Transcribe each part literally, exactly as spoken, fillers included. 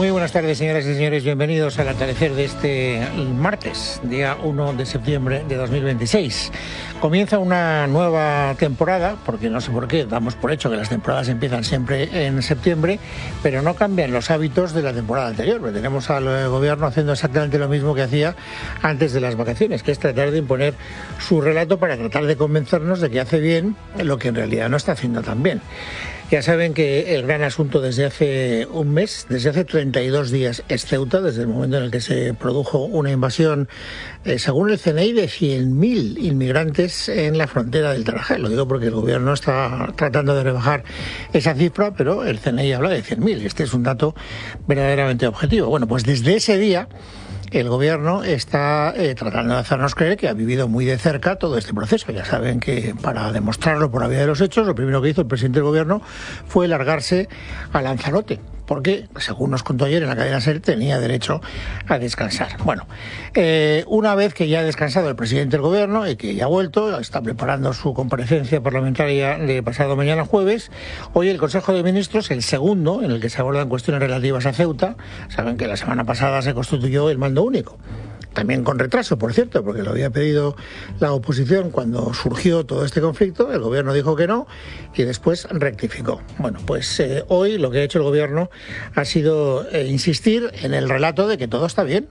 Muy buenas tardes, señoras y señores. Bienvenidos al atardecer de este martes, día uno de septiembre de dos mil veintiséis. Comienza una nueva temporada, porque no sé por qué, damos por hecho que las temporadas empiezan siempre en septiembre, pero no cambian los hábitos de la temporada anterior. Porque tenemos al gobierno haciendo exactamente lo mismo que hacía antes de las vacaciones, que es tratar de imponer su relato para tratar de convencernos de que hace bien lo que en realidad no está haciendo tan bien. Ya saben que el gran asunto desde hace un mes, desde hace treinta y dos días, es Ceuta, desde el momento en el que se produjo una invasión, eh, según el C N I, de cien mil inmigrantes en la frontera del Tarajal. Lo digo porque el gobierno está tratando de rebajar esa cifra, pero el C N I habla de cien mil. Este es un dato verdaderamente objetivo. Bueno, pues desde ese día el gobierno está eh, tratando de hacernos creer que ha vivido muy de cerca todo este proceso. Ya saben que para demostrarlo por la vía de los hechos, lo primero que hizo el presidente del gobierno fue largarse a Lanzarote, porque, según nos contó ayer en la cadena SER, tenía derecho a descansar. Bueno, eh, una vez que ya ha descansado el presidente del gobierno y que ya ha vuelto, está preparando su comparecencia parlamentaria de pasado mañana jueves, hoy el Consejo de Ministros, el segundo, en el que se abordan cuestiones relativas a Ceuta, saben que la semana pasada se constituyó el mando único. También con retraso, por cierto, porque lo había pedido la oposición cuando surgió todo este conflicto. El gobierno dijo que no y después rectificó. Bueno, pues eh, hoy lo que ha hecho el gobierno ha sido eh, insistir en el relato de que todo está bien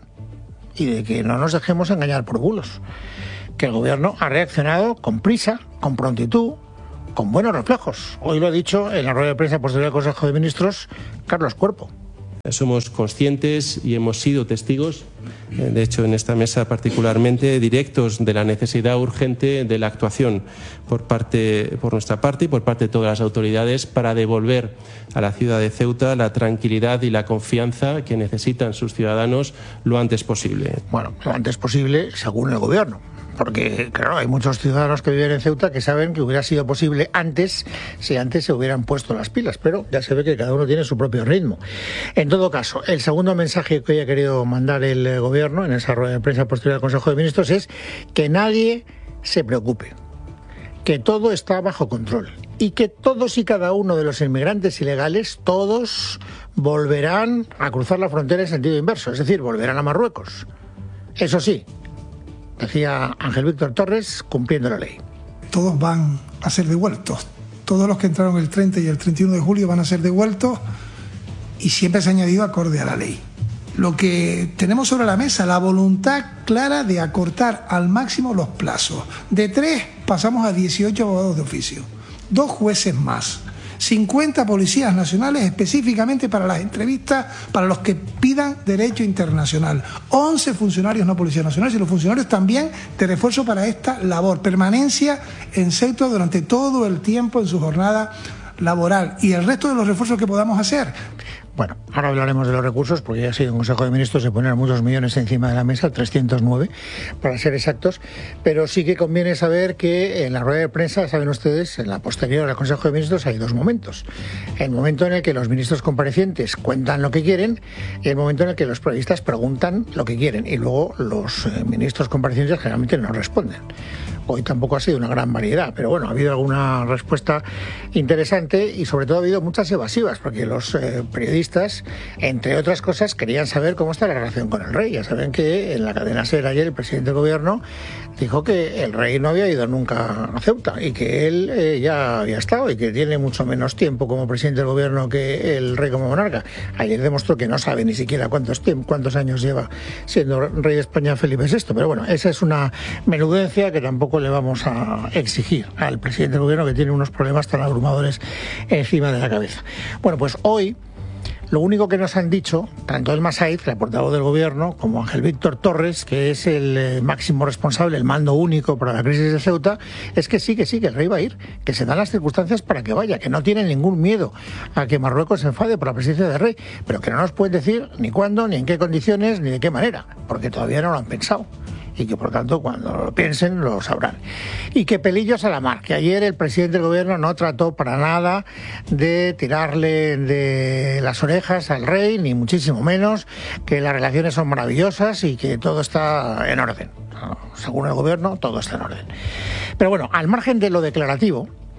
y de que no nos dejemos engañar por bulos. Que el gobierno ha reaccionado con prisa, con prontitud, con buenos reflejos. Hoy lo ha dicho en la rueda de prensa posterior al Consejo de Ministros Carlos Cuerpo. Somos conscientes y hemos sido testigos, de hecho en esta mesa particularmente, directos de la necesidad urgente de la actuación por parte, por nuestra parte y por parte de todas las autoridades para devolver a la ciudad de Ceuta la tranquilidad y la confianza que necesitan sus ciudadanos lo antes posible. Bueno, lo antes posible según el gobierno. Porque, claro, hay muchos ciudadanos que viven en Ceuta que saben que hubiera sido posible antes, si antes se hubieran puesto las pilas, pero ya se ve que cada uno tiene su propio ritmo. En todo caso, el segundo mensaje que hoy ha querido mandar el gobierno en esa rueda de prensa posterior al Consejo de Ministros es que nadie se preocupe, que todo está bajo control y que todos y cada uno de los inmigrantes ilegales, todos volverán a cruzar la frontera en sentido inverso, es decir, volverán a Marruecos. Eso sí, decía Ángel Víctor Torres, cumpliendo la ley. Todos van a ser devueltos. Todos los que entraron el treinta y el treinta y uno de julio van a ser devueltos y siempre se ha añadido acorde a la ley. Lo que tenemos sobre la mesa, la voluntad clara de acortar al máximo los plazos. De tres pasamos a dieciocho abogados de oficio, dos jueces más, cincuenta policías nacionales específicamente para las entrevistas, para los que pidan derecho internacional, once funcionarios no policías nacionales y los funcionarios también de refuerzo para esta labor, permanencia en Ceuta durante todo el tiempo en su jornada laboral y el resto de los refuerzos que podamos hacer. Bueno, ahora hablaremos de los recursos, porque ya ha sido un Consejo de Ministros de poner muchos millones encima de la mesa, trescientos nueve para ser exactos, pero sí que conviene saber que en la rueda de prensa, saben ustedes, en la posterior al Consejo de Ministros hay dos momentos. El momento en el que los ministros comparecientes cuentan lo que quieren y el momento en el que los periodistas preguntan lo que quieren y luego los eh, ministros comparecientes generalmente no responden. Hoy tampoco ha sido una gran variedad, pero bueno, ha habido alguna respuesta interesante y sobre todo ha habido muchas evasivas, porque los eh, periodistas, entre otras cosas, querían saber cómo está la relación con el rey. Ya saben que en la cadena SER ayer el presidente del gobierno dijo que el rey no había ido nunca a Ceuta y que él eh, ya había estado y que tiene mucho menos tiempo como presidente del gobierno que el rey como monarca. Ayer demostró que no sabe ni siquiera cuántos, cuántos años lleva siendo rey de España Felipe sexto, pero bueno, esa es una menudencia que tampoco le vamos a exigir al presidente del gobierno, que tiene unos problemas tan abrumadores encima de la cabeza. Bueno, pues hoy lo único que nos han dicho, tanto el Masaiz, el portavoz del gobierno, como Ángel Víctor Torres, que es el eh, máximo responsable, el mando único para la crisis de Ceuta, es que sí, que sí, que el rey va a ir, que se dan las circunstancias para que vaya, que no tienen ningún miedo a que Marruecos se enfade por la presencia del rey, pero que no nos pueden decir ni cuándo, ni en qué condiciones, ni de qué manera, porque todavía no lo han pensado. Y que por tanto cuando lo piensen lo sabrán. Y que pelillos a la mar, que ayer el presidente del gobierno no trató para nada de tirarle de las orejas al rey, ni muchísimo menos, que las relaciones son maravillosas y que todo está en orden. Según el gobierno, todo está en orden. Pero bueno, al margen de lo declarativo,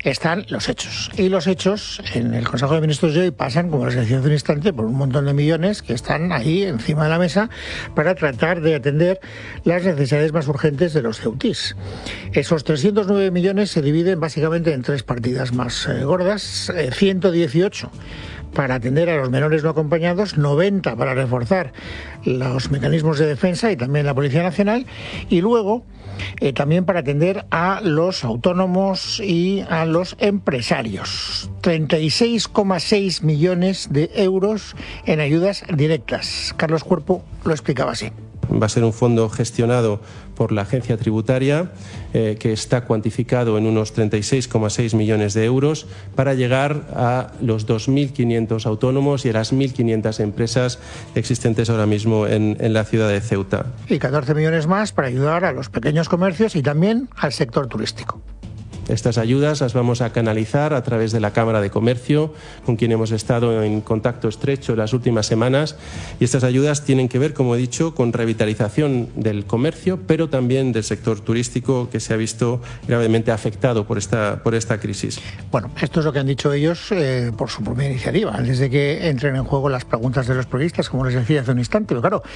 están los hechos. Y los hechos en el Consejo de Ministros de hoy pasan, como les decía hace un instante, por un montón de millones que están ahí encima de la mesa para tratar de atender las necesidades más urgentes de los ceutís. Esos trescientos nueve millones se dividen básicamente en tres partidas más eh, gordas, eh, ciento dieciocho para atender a los menores no acompañados, noventa para reforzar los mecanismos de defensa y también la Policía Nacional, y luego eh, también para atender a los autónomos y a los empresarios. treinta y seis coma seis millones de euros en ayudas directas. Carlos Cuerpo lo explicaba así. Va a ser un fondo gestionado por la agencia tributaria eh, que está cuantificado en unos treinta y seis coma seis millones de euros para llegar a los dos mil quinientos autónomos y a las mil quinientas empresas existentes ahora mismo en, en la ciudad de Ceuta. Y catorce millones más para ayudar a los pequeños comercios y también al sector turístico. Estas ayudas las vamos a canalizar a través de la Cámara de Comercio, con quien hemos estado en contacto estrecho las últimas semanas. Y estas ayudas tienen que ver, como he dicho, con revitalización del comercio, pero también del sector turístico, que se ha visto gravemente afectado por esta, por esta crisis. Bueno, esto es lo que han dicho ellos eh, por su propia iniciativa, antes de que entren en juego las preguntas de los periodistas, como les decía hace un instante. Pero claro,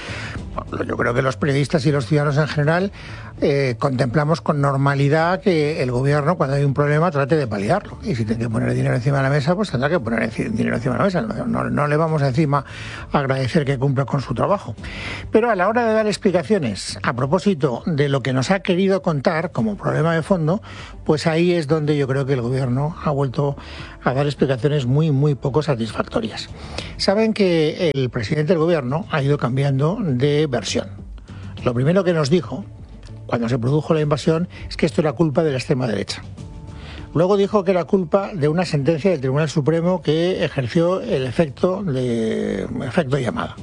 yo creo que los periodistas y los ciudadanos en general eh, contemplamos con normalidad que el gobierno, cuando hay un problema, trate de paliarlo. Y si tiene que poner dinero encima de la mesa, pues tendrá que poner dinero encima de la mesa. No, no, no le vamos encima a agradecer que cumpla con su trabajo. Pero a la hora de dar explicaciones a propósito de lo que nos ha querido contar como problema de fondo, pues ahí es donde yo creo que el gobierno ha vuelto a dar explicaciones muy, muy poco satisfactorias. Saben que el presidente del gobierno ha ido cambiando de versión. Lo primero que nos dijo cuando se produjo la invasión es que esto era culpa de la extrema derecha. Luego dijo que era culpa de una sentencia del Tribunal Supremo que ejerció el efecto de efecto llamada.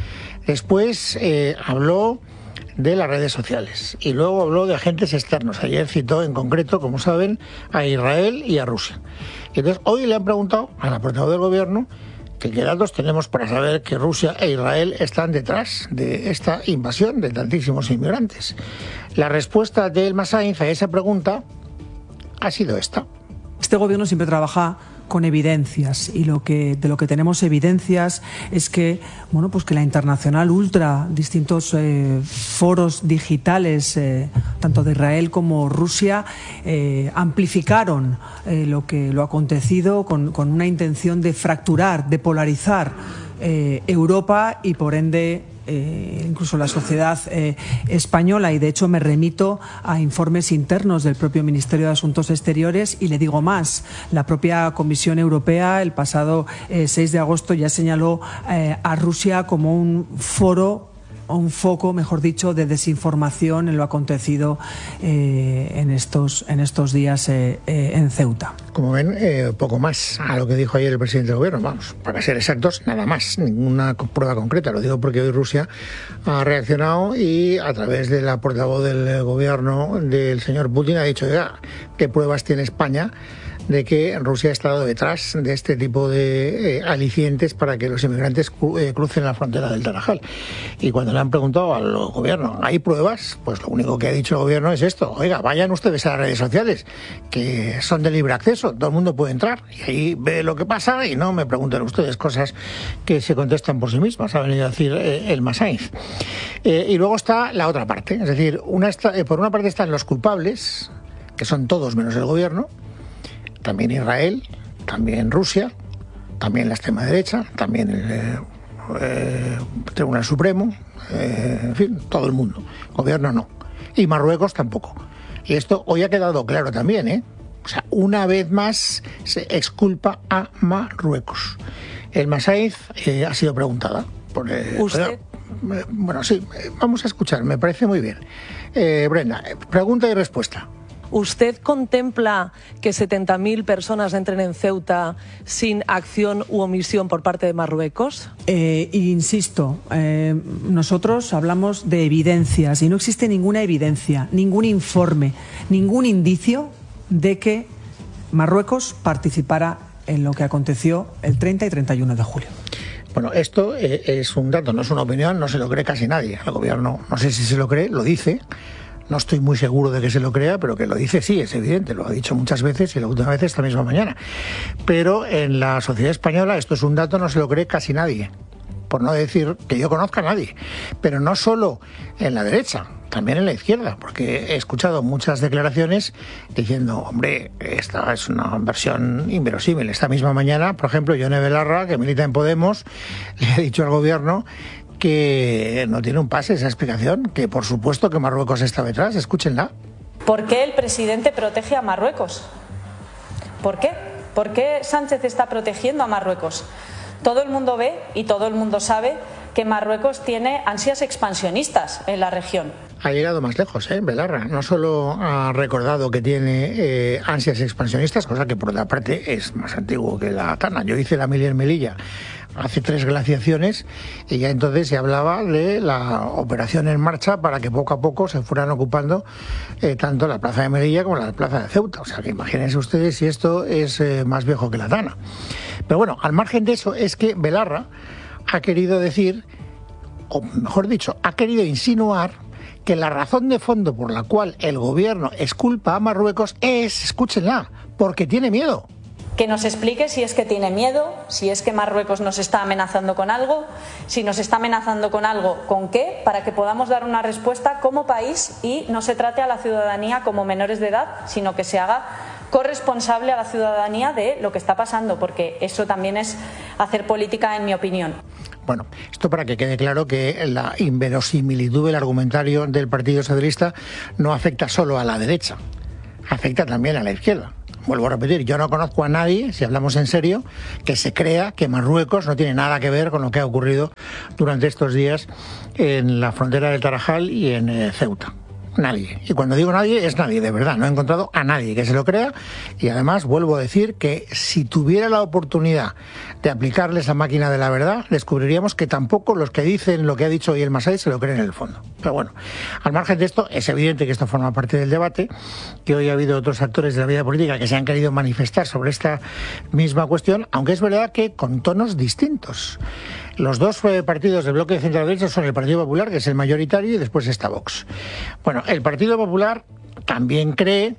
Después eh, habló de las redes sociales y luego habló de agentes externos. Ayer citó en concreto, como saben, a Israel y a Rusia. Y entonces hoy le han preguntado a la portavoz del gobierno que qué datos tenemos para saber que Rusia e Israel están detrás de esta invasión de tantísimos inmigrantes. La respuesta de Elma Sainz a esa pregunta ha sido esta. Este gobierno siempre trabaja con evidencias y lo que de lo que tenemos evidencias es que bueno pues que la Internacional Ultra, distintos eh, foros digitales eh, tanto de Israel como Rusia eh, amplificaron eh, lo que lo acontecido con, con una intención de fracturar, de polarizar eh, Europa y por ende Eh, incluso la sociedad eh, española, y de hecho me remito a informes internos del propio Ministerio de Asuntos Exteriores y le digo más, la propia Comisión Europea el pasado eh, seis de agosto ya señaló eh, a Rusia como un foro o un foco, mejor dicho, de desinformación en lo acontecido eh, en estos en estos días eh, eh, en Ceuta. Como ven, eh, poco más a lo que dijo ayer el presidente del gobierno. Vamos, para ser exactos, nada más, ninguna prueba concreta. Lo digo porque hoy Rusia ha reaccionado y a través de la portavoz del gobierno del señor Putin ha dicho, ya, ¿qué pruebas tiene España de que Rusia ha estado detrás de este tipo de eh, alicientes para que los inmigrantes cru eh, crucen la frontera del Tarajal? Y cuando le han preguntado al gobierno, ¿hay pruebas? Pues lo único que ha dicho el gobierno es esto: oiga, vayan ustedes a las redes sociales, que son de libre acceso, todo el mundo puede entrar y ahí ve lo que pasa y no me pregunten ustedes cosas que se contestan por sí mismas, ha venido a decir eh, Elma Sainz. Eh, y luego está la otra parte, es decir, una está, eh, por una parte están los culpables, que son todos menos el gobierno, también Israel, también Rusia, también la extrema derecha, también el eh, eh, Tribunal Supremo, eh, en fin, todo el mundo. Gobierno no. Y Marruecos tampoco. Y esto hoy ha quedado claro también, ¿eh? O sea, una vez más se exculpa a Marruecos. Elma Sainz eh, ha sido preguntada. Por, eh, ¿Usted? Por, eh, bueno, sí, vamos a escuchar, me parece muy bien. Eh, Brenda, pregunta y respuesta. ¿Usted contempla que setenta mil personas entren en Ceuta sin acción u omisión por parte de Marruecos? Eh, insisto, eh, nosotros hablamos de evidencias y no existe ninguna evidencia, ningún informe, ningún indicio de que Marruecos participara en lo que aconteció el treinta y treinta y uno de julio. Bueno, esto eh, es un dato, no es una opinión, no se lo cree casi nadie. El gobierno, no sé si se lo cree, lo dice. no estoy muy seguro de que se lo crea, pero que lo dice sí, es evidente, lo ha dicho muchas veces y la última vez esta misma mañana. Pero en la sociedad española, esto es un dato, no se lo cree casi nadie, por no decir que yo conozca a nadie, pero no solo en la derecha, también en la izquierda, porque he escuchado muchas declaraciones diciendo, hombre, esta es una versión inverosímil. Esta misma mañana, por ejemplo, Yone Belarra, que milita en Podemos, le ha dicho al gobierno que no tiene un pase esa explicación, que por supuesto que Marruecos está detrás, escúchenla. ¿Por qué el presidente protege a Marruecos? ¿Por qué? ¿Por qué Sánchez está protegiendo a Marruecos? Todo el mundo ve y todo el mundo sabe que Marruecos tiene ansias expansionistas en la región. Ha llegado más lejos, ¿eh? Belarra. No solo ha recordado que tiene eh, ansias expansionistas, cosa que por otra parte es más antiguo que la Tana. Yo hice la mili en Melilla hace tres glaciaciones y ya entonces se hablaba de la operación en marcha para que poco a poco se fueran ocupando eh, tanto la plaza de Melilla como la plaza de Ceuta. O sea que imagínense ustedes si esto es eh, más viejo que la Tana. Pero bueno, al margen de eso es que Belarra ha querido decir, o mejor dicho, ha querido insinuar que la razón de fondo por la cual el gobierno exculpa a Marruecos es, escúchenla, porque tiene miedo. Que nos explique si es que tiene miedo, si es que Marruecos nos está amenazando con algo, si nos está amenazando con algo, ¿con qué? Para que podamos dar una respuesta como país y no se trate a la ciudadanía como menores de edad, sino que se haga corresponsable a la ciudadanía de lo que está pasando, porque eso también es hacer política, en mi opinión. Bueno, esto para que quede claro que la inverosimilitud del argumentario del Partido Socialista no afecta solo a la derecha, afecta también a la izquierda. Vuelvo a repetir, yo no conozco a nadie, si hablamos en serio, que se crea que Marruecos no tiene nada que ver con lo que ha ocurrido durante estos días en la frontera del Tarajal y en eh, Ceuta. Nadie. Y cuando digo nadie, es nadie, de verdad. No he encontrado a nadie que se lo crea. Y además, vuelvo a decir que si tuviera la oportunidad de aplicarles la máquina de la verdad, descubriríamos que tampoco los que dicen lo que ha dicho hoy el Masai se lo creen en el fondo. Pero bueno, al margen de esto, es evidente que esto forma parte del debate, que hoy ha habido otros actores de la vida política que se han querido manifestar sobre esta misma cuestión, aunque es verdad que con tonos distintos. Los dos partidos del bloque de centro-derecha son el Partido Popular, que es el mayoritario, y después está Vox. Bueno, el Partido Popular también cree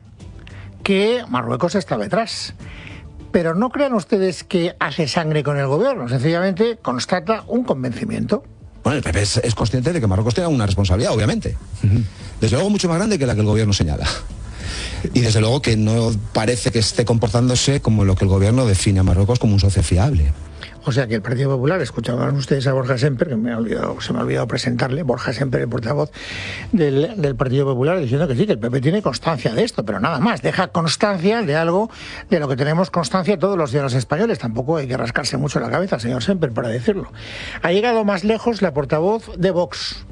que Marruecos está detrás. Pero no crean ustedes que hace sangre con el gobierno, sencillamente constata un convencimiento. Bueno, el P P es, es consciente de que Marruecos tiene una responsabilidad, obviamente. Desde luego mucho más grande que la que el gobierno señala. Y desde luego que no parece que esté comportándose como lo que el gobierno define a Marruecos como un socio fiable. O sea que el Partido Popular, escuchaban ustedes a Borja Semper, que me ha olvidado, se me ha olvidado presentarle, Borja Semper, el portavoz del, del Partido Popular, diciendo que sí, que el P P tiene constancia de esto, pero nada más, deja constancia de algo de lo que tenemos constancia todos los ciudadanos españoles. Tampoco hay que rascarse mucho la cabeza, señor Semper, para decirlo. Ha llegado más lejos la portavoz de Vox,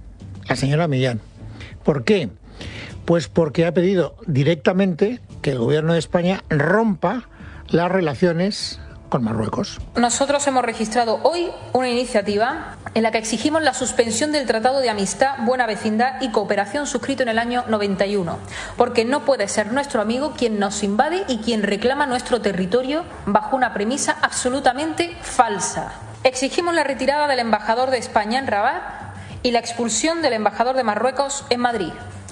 la señora Millán. ¿Por qué? Pues porque ha pedido directamente que el gobierno de España rompa las relaciones con Marruecos. Nosotros hemos registrado hoy una iniciativa en la que exigimos la suspensión del Tratado de Amistad, Buena Vecindad y Cooperación suscrito en el año noventa y uno, porque no puede ser nuestro amigo quien nos invade y quien reclama nuestro territorio bajo una premisa absolutamente falsa. Exigimos la retirada del embajador de España en Rabat y la expulsión del embajador de Marruecos en Madrid.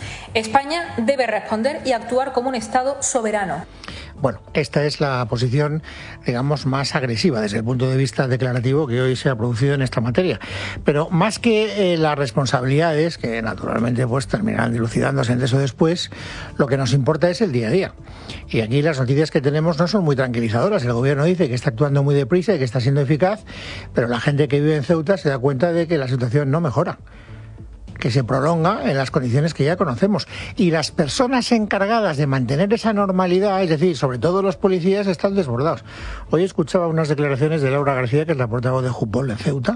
España debe responder y actuar como un Estado soberano. Bueno, esta es la posición, digamos, más agresiva desde el punto de vista declarativo que hoy se ha producido en esta materia. Pero más que eh, las responsabilidades, que naturalmente pues terminarán dilucidándose antes o después, lo que nos importa es el día a día. Y aquí las noticias que tenemos no son muy tranquilizadoras. El gobierno dice que está actuando muy deprisa y que está siendo eficaz, pero la gente que vive en Ceuta se da cuenta de que la situación no mejora, que se prolonga en las condiciones que ya conocemos. Y las personas encargadas de mantener esa normalidad, es decir, sobre todo los policías, están desbordados. Hoy escuchaba unas declaraciones de Laura García, que es la portavoz de Jupol en Ceuta,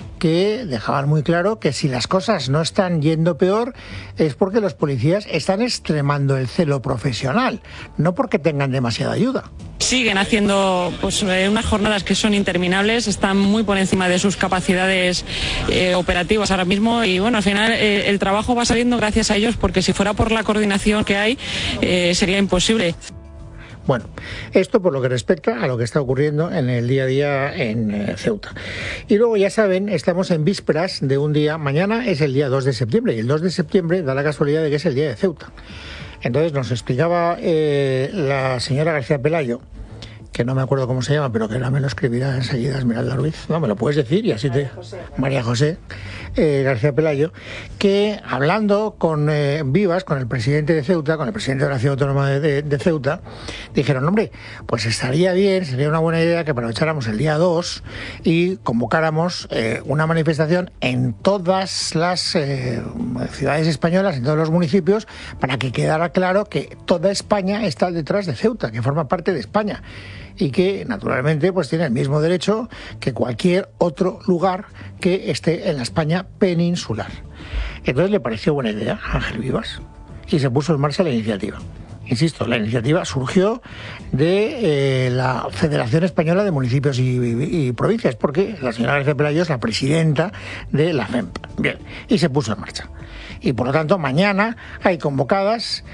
que dejaban muy claro que si las cosas no están yendo peor es porque los policías están extremando el celo profesional, no porque tengan demasiada ayuda. Siguen haciendo pues unas jornadas que son interminables, están muy por encima de sus capacidades eh, operativas ahora mismo y bueno, al final eh, el trabajo va saliendo gracias a ellos, porque si fuera por la coordinación que hay eh, sería imposible. Bueno, esto por lo que respecta a lo que está ocurriendo en el día a día en eh, Ceuta. Y luego, ya saben, estamos en vísperas de un día, mañana es el día dos de septiembre, y el dos de septiembre da la casualidad de que es el día de Ceuta. Entonces nos explicaba eh, la señora García Pelayo, que no me acuerdo cómo se llama, pero que no me lo escribirá enseguida Esmeralda Ruiz. No, me lo puedes decir y así te... María José, María José eh, García Pelayo, que hablando con eh, Vivas, con el presidente de Ceuta, con el presidente de la Ciudad Autónoma de, de, de Ceuta, dijeron, hombre, pues estaría bien, sería una buena idea que aprovecháramos el día dos y convocáramos eh, una manifestación en todas las eh, ciudades españolas, en todos los municipios, para que quedara claro que toda España está detrás de Ceuta, que forma parte de España, y que naturalmente pues tiene el mismo derecho que cualquier otro lugar que esté en la España peninsular. Entonces le pareció buena idea a Ángel Vivas y se puso en marcha la iniciativa. Insisto, la iniciativa surgió de eh, la Federación Española de Municipios y, y, y Provincias, porque la señora García Pelayo es la presidenta de la F E M P. Bien, y se puso en marcha. Y por lo tanto mañana hay convocadas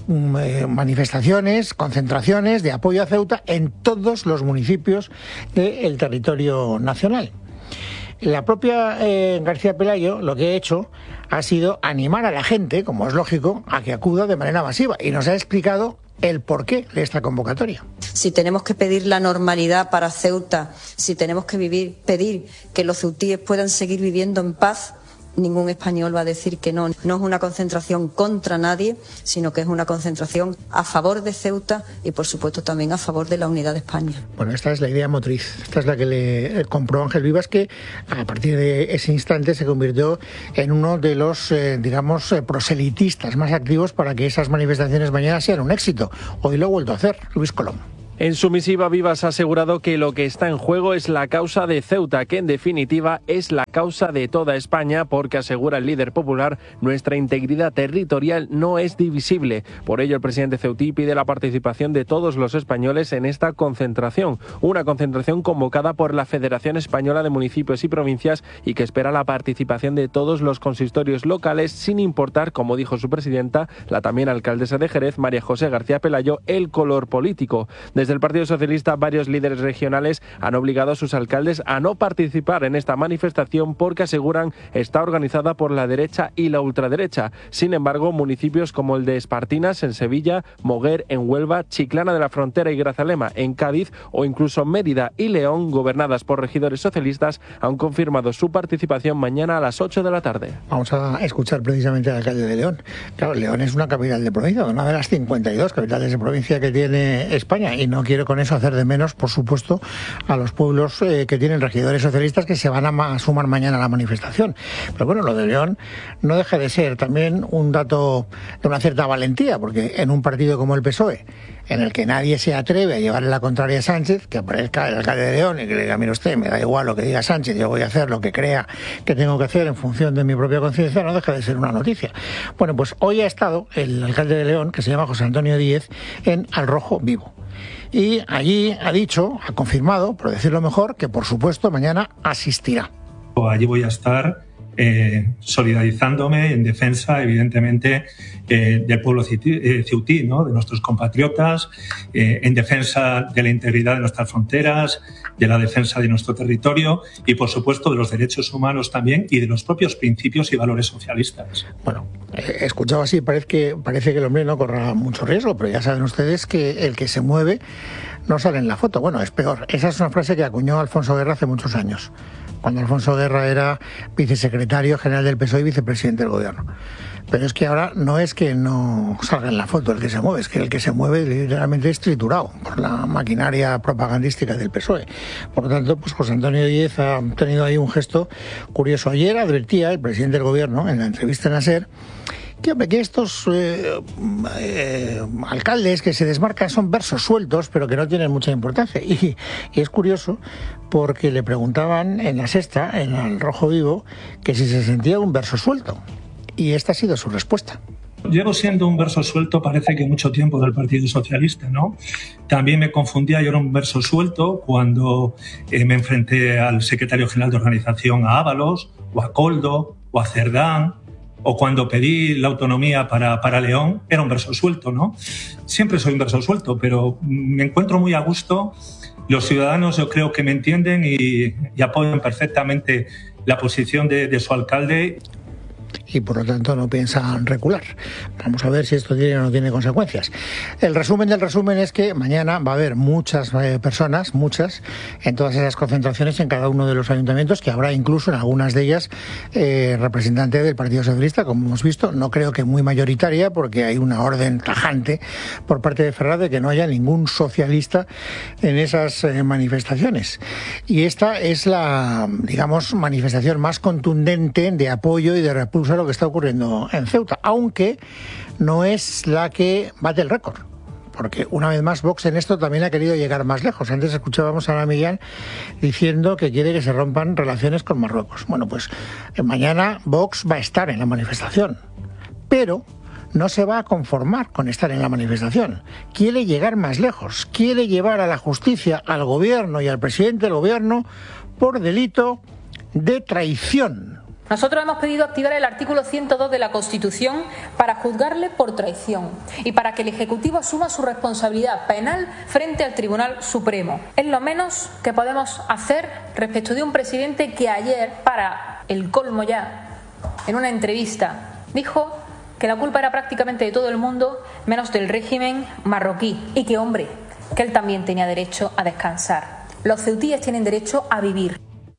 manifestaciones, concentraciones de apoyo a Ceuta en todos los municipios del territorio nacional. La propia eh, García Pelayo lo que ha hecho ha sido animar a la gente, como es lógico, a que acuda de manera masiva, y nos ha explicado el porqué de esta convocatoria. Si tenemos que pedir la normalidad para Ceuta, si tenemos que vivir, pedir que los ceutíes puedan seguir viviendo en paz, ningún español va a decir que no. No es una concentración contra nadie, sino que es una concentración a favor de Ceuta y, por supuesto, también a favor de la unidad de España. Bueno, esta es la idea motriz. Esta es la que le compró Ángel Vivas, que a partir de ese instante se convirtió en uno de los, eh, digamos, eh, proselitistas más activos para que esas manifestaciones mañana sean un éxito. Hoy lo ha vuelto a hacer Luis Colom. En su misiva, Vivas ha asegurado que lo que está en juego es la causa de Ceuta, que en definitiva es la causa de toda España, porque asegura el líder popular, nuestra integridad territorial no es divisible. Por ello, el presidente ceutí pide la participación de todos los españoles en esta concentración, una concentración convocada por la Federación Española de Municipios y Provincias y que espera la participación de todos los consistorios locales, sin importar, como dijo su presidenta, la también alcaldesa de Jerez, María José García Pelayo, el color político. Desde el Partido Socialista, varios líderes regionales han obligado a sus alcaldes a no participar en esta manifestación porque aseguran está organizada por la derecha y la ultraderecha. Sin embargo, municipios como el de Espartinas en Sevilla, Moguer en Huelva, Chiclana de la Frontera y Grazalema en Cádiz o incluso Mérida y León, gobernadas por regidores socialistas, han confirmado su participación mañana a las ocho de la tarde. Vamos a escuchar precisamente al alcalde de León. Claro, León es una capital de provincia, una de las cincuenta y dos capitales de provincia que tiene España, y no quiero con eso hacer de menos, por supuesto, a los pueblos eh, que tienen regidores socialistas que se van a, ma- a sumar mañana a la manifestación. Pero bueno, lo de León no deja de ser también un dato de una cierta valentía, porque en un partido como el P S O E, en el que nadie se atreve a llevarle la contraria a Sánchez, que aparezca el alcalde de León y que le diga, mire usted, me da igual lo que diga Sánchez, yo voy a hacer lo que crea que tengo que hacer en función de mi propia conciencia, no deja de ser una noticia. Bueno, pues hoy ha estado el alcalde de León, que se llama José Antonio Díez, en Al Rojo Vivo. Y allí ha dicho, ha confirmado, por decirlo mejor, que por supuesto mañana asistirá. Allí voy a estar eh, solidarizándome en defensa, evidentemente, eh, del pueblo ceutí, ¿no? De nuestros compatriotas, eh, en defensa de la integridad de nuestras fronteras, de la defensa de nuestro territorio y, por supuesto, de los derechos humanos también y de los propios principios y valores socialistas. Bueno, he escuchado así, parece que, parece que el hombre no corra mucho riesgo, pero ya saben ustedes que el que se mueve no sale en la foto. Bueno, es peor. Esa es una frase que acuñó Alfonso Guerra hace muchos años, cuando Alfonso Guerra era vicesecretario general del P S O E y vicepresidente del gobierno. Pero es que ahora no es que no salga en la foto el que se mueve, es que el que se mueve literalmente es triturado por la maquinaria propagandística del P S O E. Por lo tanto, pues José Antonio Díez ha tenido ahí un gesto curioso. Ayer advertía el presidente del gobierno, en la entrevista en ASER, que, hombre, que estos eh, eh, alcaldes que se desmarcan son versos sueltos, pero que no tienen mucha importancia. Y, y es curioso porque le preguntaban en La Sexta, en El Rojo Vivo, que si se sentía un verso suelto. Y esta ha sido su respuesta. Llevo siendo un verso suelto parece que mucho tiempo del Partido Socialista, ¿no? También me confundía, yo era un verso suelto cuando eh, me enfrenté al secretario general de organización, a Ábalos, o a Coldo, o a Cerdán, o cuando pedí la autonomía para, para León, era un verso suelto, ¿no? Siempre soy un verso suelto, pero me encuentro muy a gusto. Los ciudadanos yo creo que me entienden y, y apoyan perfectamente la posición de, de su alcalde. Y por lo tanto no piensan recular. Vamos a ver si esto tiene o no tiene consecuencias. El resumen del resumen es que mañana va a haber muchas eh, personas, muchas, en todas esas concentraciones en cada uno de los ayuntamientos, que habrá incluso en algunas de ellas eh, representante del Partido Socialista, como hemos visto. No creo que muy mayoritaria, porque hay una orden tajante por parte de Ferraz de que no haya ningún socialista en esas eh, manifestaciones. Y esta es la, digamos, manifestación más contundente de apoyo y de repulsa a lo que está ocurriendo en Ceuta, aunque no es la que bate el récord, porque una vez más Vox en esto también ha querido llegar más lejos. Antes escuchábamos a Ana Millán diciendo que quiere que se rompan relaciones con Marruecos. Bueno, pues mañana Vox va a estar en la manifestación, pero no se va a conformar con estar en la manifestación. Quiere llegar más lejos, quiere llevar a la justicia al gobierno y al presidente del gobierno por delito de traición. Nosotros hemos pedido activar el artículo ciento dos de la Constitución para juzgarle por traición y para que el Ejecutivo asuma su responsabilidad penal frente al Tribunal Supremo. Es lo menos que podemos hacer respecto de un presidente que ayer, para el colmo ya, en una entrevista, dijo que la culpa era prácticamente de todo el mundo menos del régimen marroquí y que, hombre, que él también tenía derecho a descansar. Los ceutíes tienen derecho a vivir.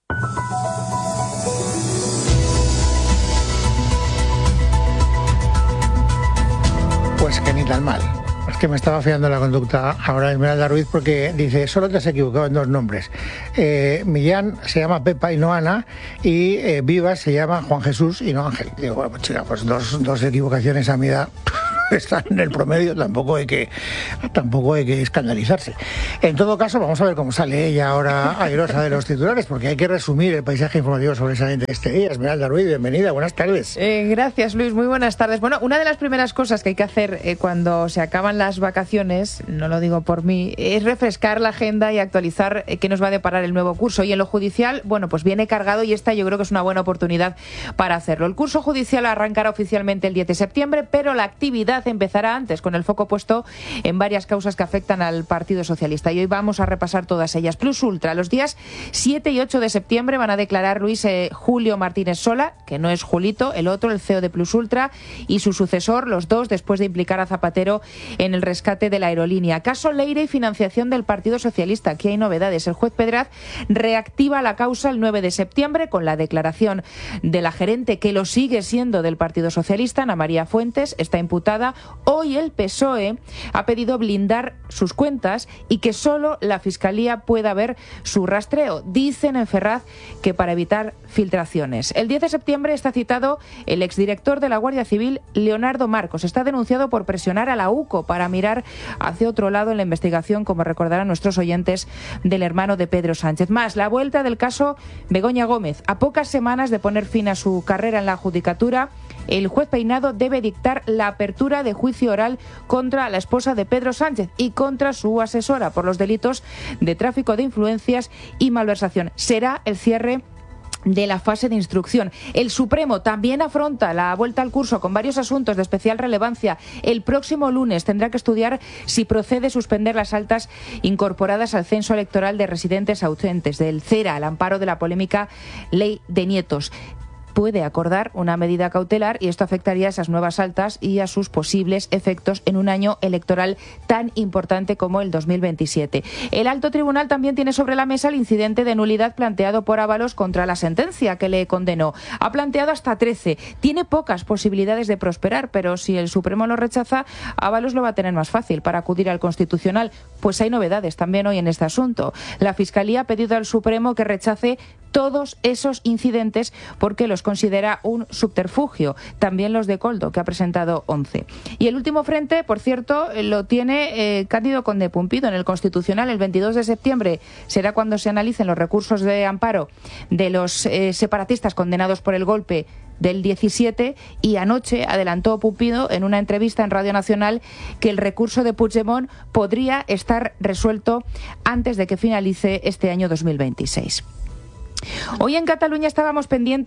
Pues que ni tan mal. Es que me estaba fiando la conducta ahora Esmeralda Ruiz, porque dice, solo te has equivocado en dos nombres. Eh, Millán se llama Pepa y no Ana, y eh, Vivas se llama Juan Jesús y no Ángel. Digo, bueno, pues chica, pues dos, dos equivocaciones a mi edad están en el promedio, tampoco hay que tampoco hay que escandalizarse. En todo caso, vamos a ver cómo sale ella ahora airosa de los titulares, porque hay que resumir el paisaje informativo sobresaliente de este día. Esmeralda Ruiz, bienvenida, buenas tardes. Eh, gracias, Luis, muy buenas tardes. Bueno, una de las primeras cosas que hay que hacer eh, cuando se acaban las vacaciones, no lo digo por mí, es refrescar la agenda y actualizar eh, qué nos va a deparar el nuevo curso. Y en lo judicial, bueno, pues viene cargado, y esta yo creo que es una buena oportunidad para hacerlo. El curso judicial arrancará oficialmente el diez de septiembre, pero la actividad empezará antes, con el foco puesto en varias causas que afectan al Partido Socialista. Y hoy vamos a repasar todas ellas. Plus Ultra, los días siete y ocho de septiembre van a declarar Luis eh, Julio Martínez Sola, que no es Julito, el otro, el C E O de Plus Ultra, y su sucesor, los dos, después de implicar a Zapatero en el rescate de la aerolínea. Caso Leire y financiación del Partido Socialista. Aquí hay novedades. El juez Pedraz reactiva la causa el nueve de septiembre con la declaración de la gerente, que lo sigue siendo, del Partido Socialista, Ana María Fuentes. Está imputada. Hoy el P S O E ha pedido blindar sus cuentas y que solo la Fiscalía pueda ver su rastreo. Dicen en Ferraz que para evitar filtraciones. El diez de septiembre está citado el exdirector de la Guardia Civil, Leonardo Marcos. Está denunciado por presionar a la U C O para mirar hacia otro lado en la investigación, como recordarán nuestros oyentes, del hermano de Pedro Sánchez. Más, la vuelta del caso Begoña Gómez. A pocas semanas de poner fin a su carrera en la judicatura, el juez Peinado debe dictar la apertura de juicio oral contra la esposa de Pedro Sánchez y contra su asesora por los delitos de tráfico de influencias y malversación. Será el cierre de la fase de instrucción. El Supremo también afronta la vuelta al curso con varios asuntos de especial relevancia. El próximo lunes tendrá que estudiar si procede suspender las altas incorporadas al censo electoral de residentes ausentes del CERA, al amparo de la polémica Ley de Nietos. Puede acordar una medida cautelar, y esto afectaría a esas nuevas altas y a sus posibles efectos en un año electoral tan importante como el dos mil veintisiete. El alto tribunal también tiene sobre la mesa el incidente de nulidad planteado por Ábalos contra la sentencia que le condenó. Ha planteado hasta trece. Tiene pocas posibilidades de prosperar, pero si el Supremo lo rechaza, Ábalos lo va a tener más fácil para acudir al Constitucional. Pues hay novedades también hoy en este asunto. La Fiscalía ha pedido al Supremo que rechace todos esos incidentes porque los considera un subterfugio. También los de Coldo, que ha presentado once. Y el último frente, por cierto, lo tiene eh, Cándido Conde Pumpido en el Constitucional. El veintidós de septiembre será cuando se analicen los recursos de amparo de los eh, separatistas condenados por el golpe del diecisiete, y anoche adelantó Pumpido en una entrevista en Radio Nacional que el recurso de Puigdemont podría estar resuelto antes de que finalice este año dos mil veintiséis. Hoy en Cataluña estábamos pendientes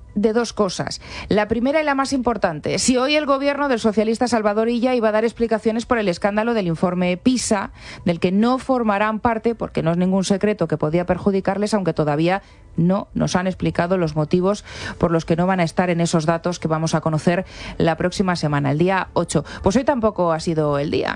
de dos cosas. La primera y la más importante, si hoy el gobierno del socialista Salvador Illa iba a dar explicaciones por el escándalo del informe PISA, del que no formarán parte, porque no es ningún secreto que podía perjudicarles, aunque todavía no nos han explicado los motivos por los que no van a estar en esos datos que vamos a conocer la próxima semana, el día ocho. Pues hoy tampoco ha sido el día.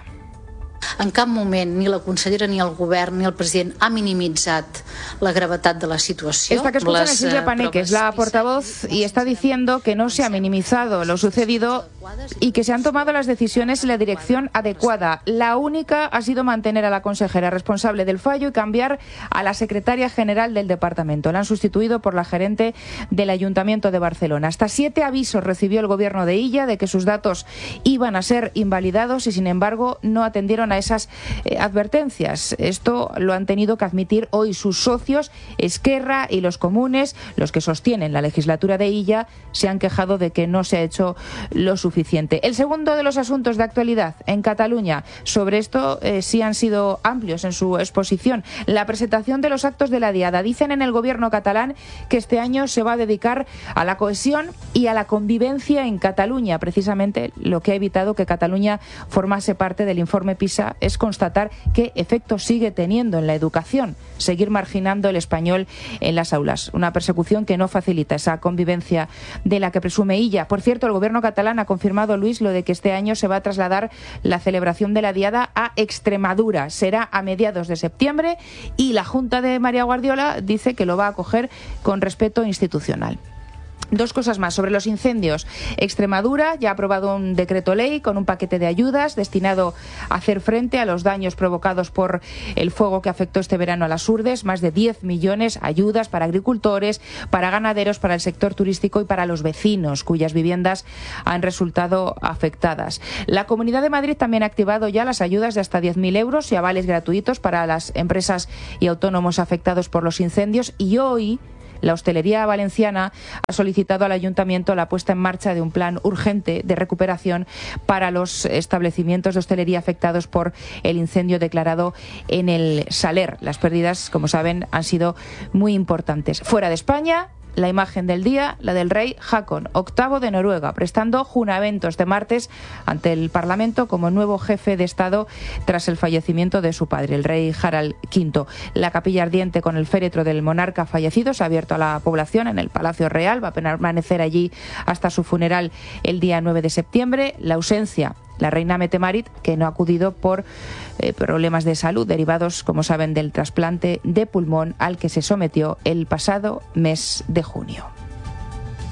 En cap moment ni la consellera, ni el govern, ni el president ha minimitzat la gravetat de la situació. Esta que escuchan es Silvia Paneque, es la portavoz, y está diciendo que no se ha minimizado lo sucedido y que se han tomado las decisiones en la dirección adecuada. La única ha sido mantener a la consejera responsable del fallo y cambiar a la secretaria general del departamento. La han sustituido por la gerente del Ayuntamiento de Barcelona. Hasta siete avisos recibió el gobierno de Illa de que sus datos iban a ser invalidados y, sin embargo, no atendieron a esas eh, advertencias. Esto lo han tenido que admitir hoy sus socios. Esquerra y los comunes, los que sostienen la legislatura de Illa, se han quejado de que no se ha hecho lo suficiente. El segundo de los asuntos de actualidad en Cataluña, sobre esto eh, sí han sido amplios en su exposición. La presentación de los actos de la Diada. Dicen en el gobierno catalán que este año se va a dedicar a la cohesión y a la convivencia en Cataluña. Precisamente lo que ha evitado que Cataluña formase parte del informe PISA es constatar qué efecto sigue teniendo en la educación, seguir marginando el español en las aulas. Una persecución que no facilita esa convivencia de la que presume Illa. Por cierto, el gobierno catalán ha confirmado, Luis, lo de que este año se va a trasladar la celebración de la Diada a Extremadura. Será a mediados de septiembre y la Junta de María Guardiola dice que lo va a acoger con respeto institucional. Dos cosas más sobre los incendios. Extremadura ya ha aprobado un decreto ley con un paquete de ayudas destinado a hacer frente a los daños provocados por el fuego que afectó este verano a las Urdes. Más de diez millones ayudas para agricultores, para ganaderos, para el sector turístico y para los vecinos cuyas viviendas han resultado afectadas. La Comunidad de Madrid también ha activado ya las ayudas de hasta diez mil euros y avales gratuitos para las empresas y autónomos afectados por los incendios, y hoy la hostelería valenciana ha solicitado al ayuntamiento la puesta en marcha de un plan urgente de recuperación para los establecimientos de hostelería afectados por el incendio declarado en el Saler. Las pérdidas, como saben, han sido muy importantes. Fuera de España, la imagen del día, la del rey Haakon, octavo de Noruega, prestando juramento este martes ante el Parlamento como nuevo jefe de Estado tras el fallecimiento de su padre, el rey Harald quinto. La capilla ardiente con el féretro del monarca fallecido se ha abierto a la población en el Palacio Real. Va a permanecer allí hasta su funeral el día nueve de septiembre. La ausencia, la reina Mette-Marit, que no ha acudido por eh, problemas de salud derivados, como saben, del trasplante de pulmón al que se sometió el pasado mes de junio.